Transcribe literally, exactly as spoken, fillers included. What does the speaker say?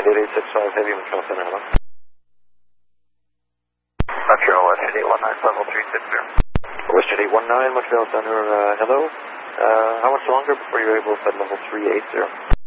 eight eight six five Heavy, Montreal Center, hello. Montreal, Western eight one nine, level three six zero. Western eight one nine, Montreal Center, uh, hello. Uh, how much longer before you're able to set level three eight zero?